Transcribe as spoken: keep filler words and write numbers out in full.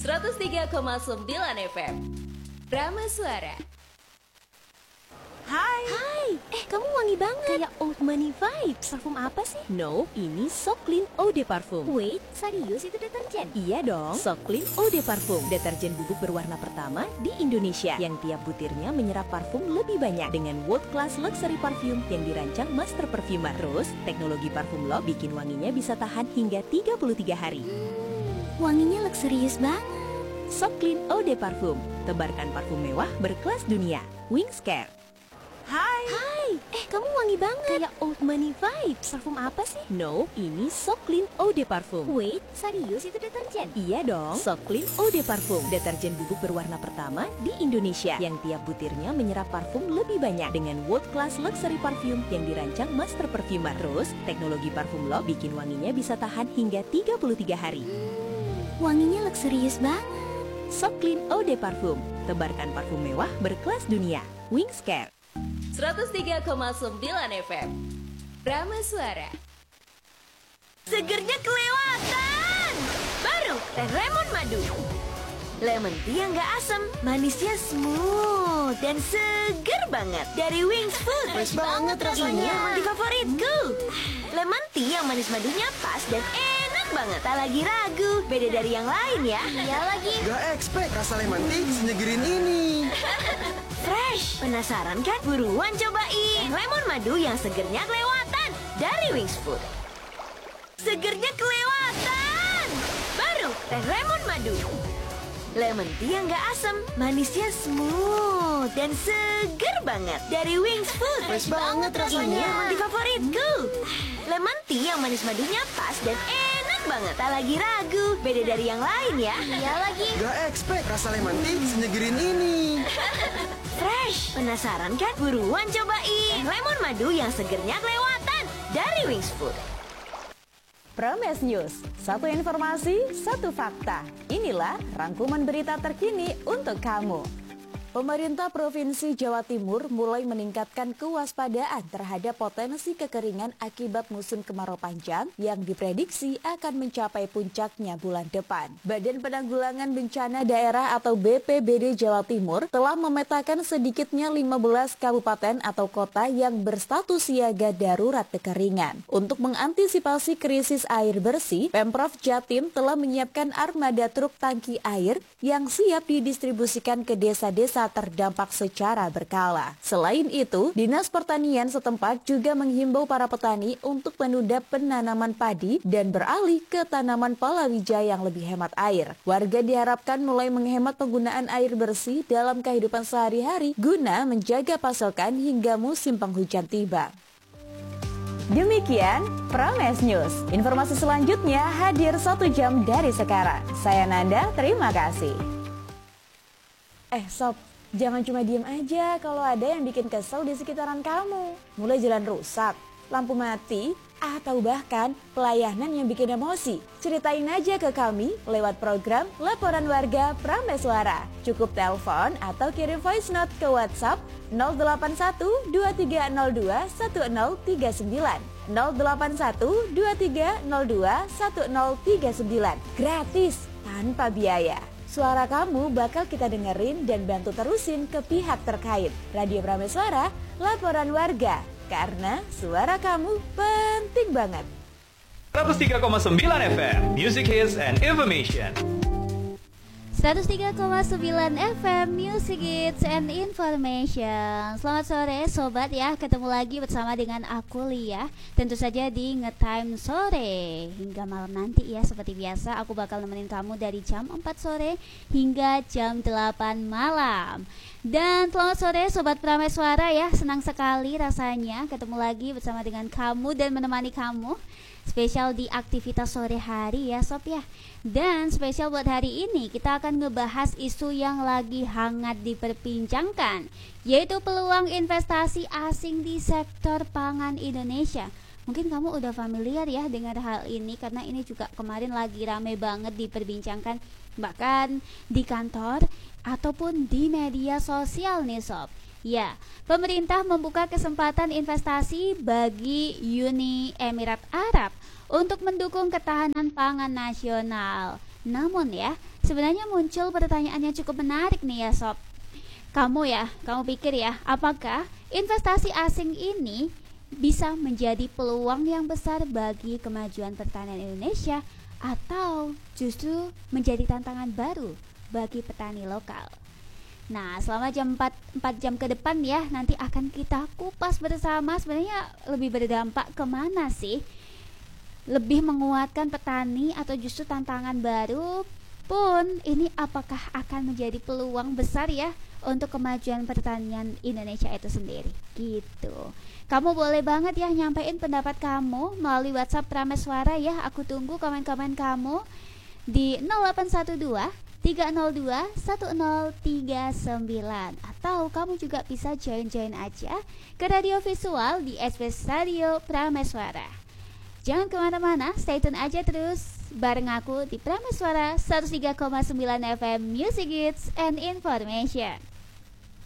seratus tiga koma sembilan F M Prama Suara. Hai. Hai, eh kamu wangi banget. Kayak old money vibes. Parfum apa sih? No, ini So Clean Eau de Parfum. Wait, serius itu deterjen? Iya dong, So Clean Eau de Parfum, deterjen bubuk berwarna pertama di Indonesia yang tiap butirnya menyerap parfum lebih banyak dengan world class luxury parfum yang dirancang master perfumer. Terus, teknologi parfum lock bikin wanginya bisa tahan hingga tiga puluh tiga hari. Hmm, wanginya luxurious banget. So Clean Eau de Parfum, tebarkan parfum mewah berkelas dunia. Wings Care. Hai. Hai, eh kamu wangi banget. Kayak old money vibes. Parfum apa sih? No, ini So Clean Eau de Parfum. Wait, serius itu deterjen? Iya dong, So Clean Eau de Parfum, deterjen bubuk berwarna pertama di Indonesia yang tiap butirnya menyerap parfum lebih banyak dengan world class luxury parfum yang dirancang master perfumer. Terus, teknologi parfum lock bikin wanginya bisa tahan hingga tiga puluh tiga hari. Hmm, wanginya luxurious banget. So Clean Eau de Parfum, tebarkan parfum mewah berkelas dunia. Wings Care. seratus tiga koma sembilan F M Prama Suara. Segernya kelewatan. Baru teh lemon madu. Lemon tea yang gak asam, manisnya smooth dan seger banget dari Wings Food. Fresh banget rasanya. Ini yang di favoritku. Lemon tea yang manis madunya pas dan enak banget. Tak lagi ragu, beda dari yang lain ya. Iya lagi. Gak expect rasa lemon tea senyegerin ini. Fresh. Penasaran kan? Buruan cobain lemon madu yang segernya kelewatan dari Wings Food. Segernya kelewatan. Baru teh lemon madu. Lemon tea yang gak asam, manisnya smooth dan seger banget dari Wings Food. Fresh banget rasanya. Ini yang di favoritku. Lemon tea yang manis madunya pas dan enak banget. Tak lagi ragu, beda dari yang lain ya. Iya lagi. Gak expect rasa lemon tea senyegerin ini. Fresh. Penasaran kan? Buruan cobain lemon madu yang segernya kelewatan dari Wings Food. Prames News, satu informasi, satu fakta. Inilah rangkuman berita terkini untuk kamu. Pemerintah Provinsi Jawa Timur mulai meningkatkan kewaspadaan terhadap potensi kekeringan akibat musim kemarau panjang yang diprediksi akan mencapai puncaknya bulan depan. Badan Penanggulangan Bencana Daerah atau B P B D Jawa Timur telah memetakan sedikitnya lima belas kabupaten atau kota yang berstatus siaga darurat kekeringan. Untuk mengantisipasi krisis air bersih, Pemprov Jatim telah menyiapkan armada truk tangki air yang siap didistribusikan ke desa-desa terdampak secara berkala. Selain itu, Dinas Pertanian setempat juga menghimbau para petani untuk menunda penanaman padi dan beralih ke tanaman palawija yang lebih hemat air. Warga diharapkan mulai menghemat penggunaan air bersih dalam kehidupan sehari-hari guna menjaga pasokan hingga musim penghujan tiba. Demikian Prames News. Informasi selanjutnya hadir satu jam dari sekarang. Saya Nanda, terima kasih. Eh sob, jangan cuma diem aja kalau ada yang bikin kesel di sekitaran kamu. Mulai jalan rusak, lampu mati, atau bahkan pelayanan yang bikin emosi. Ceritain aja ke kami lewat program Laporan Warga Prames Suara. Cukup telepon atau kirim voice note ke WhatsApp nol delapan satu dua tiga nol dua satu nol tiga sembilan nol delapan satu dua tiga nol dua satu nol tiga sembilan. Gratis, tanpa biaya. Suara kamu bakal kita dengerin dan bantu terusin ke pihak terkait. Radio Prames Suara, Laporan Warga. Karena suara kamu penting banget. seratus tiga koma sembilan F M, Music Hits and Information. seratus tiga koma sembilan F M Music Hits and Information. Selamat sore sobat ya, ketemu lagi bersama dengan aku Lia. Tentu saja di Ngetime Sore hingga malam nanti ya. Seperti biasa aku bakal nemenin kamu dari jam empat sore hingga jam delapan malam. Dan selamat sore Sobat Prames Suara ya. Senang sekali rasanya ketemu lagi bersama dengan kamu dan menemani kamu. Spesial di aktivitas sore hari ya Sob ya. Dan spesial buat hari ini kita akan ngebahas isu yang lagi hangat diperbincangkan, yaitu peluang investasi asing di sektor pangan Indonesia. Mungkin kamu udah familiar ya dengan hal ini, karena ini juga kemarin lagi rame banget diperbincangkan, bahkan di kantor ataupun di media sosial nih Sob. Ya, pemerintah membuka kesempatan investasi bagi Uni Emirat Arab untuk mendukung ketahanan pangan nasional. Namun ya, sebenarnya muncul pertanyaan yang cukup menarik nih ya sob. Kamu ya, kamu pikir ya, apakah investasi asing ini bisa menjadi peluang yang besar bagi kemajuan pertanian Indonesia atau justru menjadi tantangan baru bagi petani lokal? Nah, selama jam empat, empat jam ke depan ya, nanti akan kita kupas bersama sebenarnya lebih berdampak kemana sih? Lebih menguatkan petani atau justru tantangan baru pun ini apakah akan menjadi peluang besar ya untuk kemajuan pertanian Indonesia itu sendiri gitu. Kamu boleh banget ya nyampein pendapat kamu melalui WhatsApp Prameswara ya. Aku tunggu komen-komen kamu di nol delapan satu dua tiga nol dua satu nol tiga sembilan, atau kamu juga bisa join-join aja ke radio visual di S B S Radio Prameswara. Jangan kemana-mana, stay tune aja terus bareng aku di Prameswara seratus tiga koma sembilan F M Music Hits and Information.